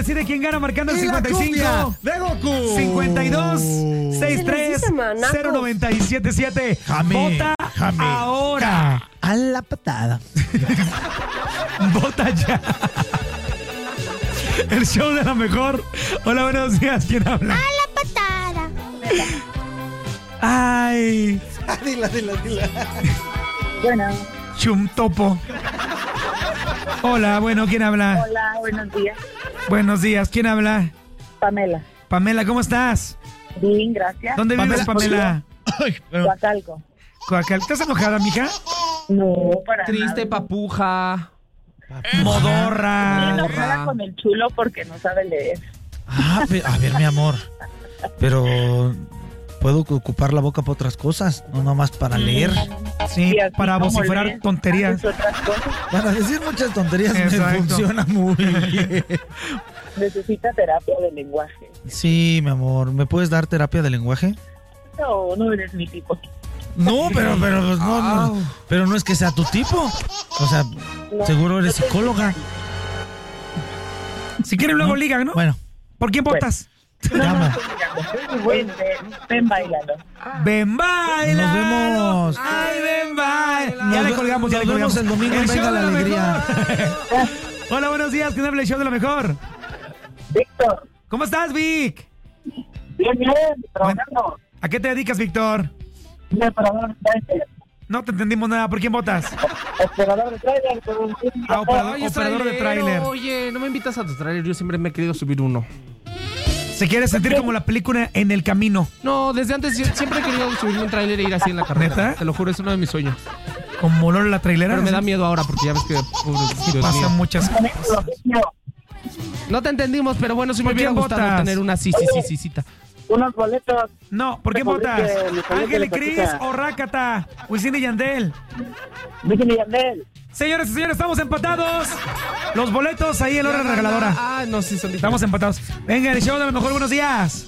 decide quién gana marcando el Y la 55 cumbia de Goku. 52 63 manacos. 0977. Jame, Vota jame. ahora. A la patada. Vota ya. El show de la mejor. Hola, buenos días. ¿Quién habla? A la patada. Ay, Dila. Bueno, chumtopo. Hola, bueno, ¿quién habla? hola, buenos días. Buenos días, ¿quién habla? Pamela. Pamela, ¿cómo estás? Bien, gracias. ¿Dónde vives, Pamela? Ay, pero- Huacalco. Coacal. ¿Estás enojada, mija? No, para Triste, nada. papuja. Estoy Modorra. enojada con el chulo porque no sabe leer. a ver, mi amor. Pero puedo ocupar la boca para otras cosas, no nomás para leer. Sí, Y así para como vociferar lees, tonterías. haces otras cosas. Para decir muchas tonterías me Exacto. funciona muy bien. Necesita terapia de lenguaje. Sí, mi amor, ¿me puedes dar terapia de lenguaje? No, no eres mi tipo. No, pero pues, no, pero no es que sea tu tipo. O sea, No. seguro eres psicóloga. Si quieren luego ¿No? ligan, ¿no? Bueno, ¿Por quién votas? No, llama. estoy mirando. Ven, bailando. Ven, baila. Nos vemos. Ay, ven, baila. Ya Nos le ve- colgamos, ya le nos vemos colgamos. el domingo en show Venga de la Alegría. mejor. Hola, buenos días. ¿Quién habla el show de la mejor? Víctor. ¿Cómo estás, Vic? Bien, trabajando. ¿A qué te dedicas, Víctor? Operador de trailer. No te entendimos nada. ¿Por quién votas? Operador de trailer. Ah, operador, Ay, es operador de trailero. tráiler. Oye, no me invitas a tu tráiler. Yo siempre me he querido subir uno. Se quiere sentir como la película En el Camino. No, desde antes siempre he querido subirme un tráiler e ir así en la carretera. ¿Neta? Te lo juro, es uno de mis sueños. Como Lola la trailera. Pero me da miedo ahora porque ya ves que Dios Pasan mío. muchas cosas. No te entendimos, pero bueno, sí me ¿Por hubiera quién gustado votas? tener una cita. Unos boletos. No, ¿por quién Me votas? favorece mi favorito Ángel y de Cris Pachuca. o Rácata. Wisin y Yandel. Víctor y Yandel. Señores y señores, estamos empatados. Los boletos ahí en la hora regaladora. Ah, no, sí, son Estamos empatados. Venga, el show de lo mejor, buenos días.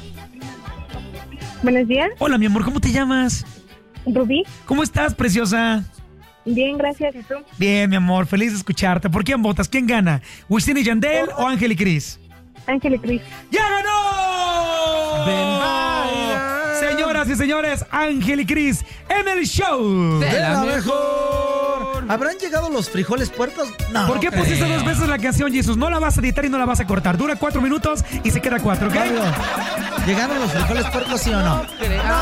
Buenos días, Hola, mi amor, ¿cómo te llamas? Rubí. ¿Cómo estás, preciosa? Bien, gracias. ¿Y tú? Bien, mi amor, feliz de escucharte. ¿Por quién votas? ¿Quién gana? ¿Wisin y Yandel o Ángel y Cris? Ángel y Cris. ¡Ya ganó! Ven, baila. Señoras y señores, Ángel y Cris en el show. De de la la mejor. mejor. ¿Habrán llegado los frijoles puertos? No. ¿Por qué no pusiste creo. dos veces la canción, Jesús? No la vas a editar y no la vas a cortar. Dura 4 minutos y se queda 4, ¿ok? Rápido. ¿Llegaron los frijoles puertos, sí o no? Ah,